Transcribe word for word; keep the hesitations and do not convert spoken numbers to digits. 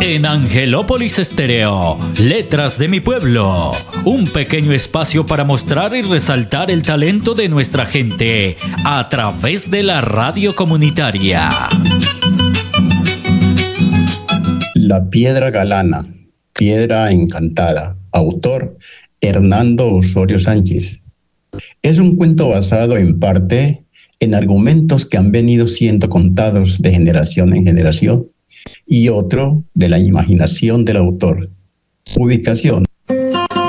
En Angelópolis Estéreo, Letras de mi Pueblo, un pequeño espacio para mostrar y resaltar el talento de nuestra gente a través de la radio comunitaria. La piedra galana, piedra encantada, autor Hernando Osorio Sánchez. Es un cuento basado en parte en argumentos que han venido siendo contados de generación en generación y otro de la imaginación del autor. Ubicación: